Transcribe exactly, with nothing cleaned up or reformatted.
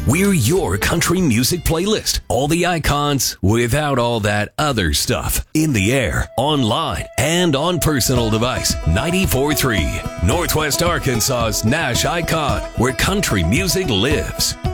We're your country music playlist. All the icons without all that other stuff. In the air, online, and on personal device. ninety-four point three, Northwest Arkansas's Nash Icon, where country music lives.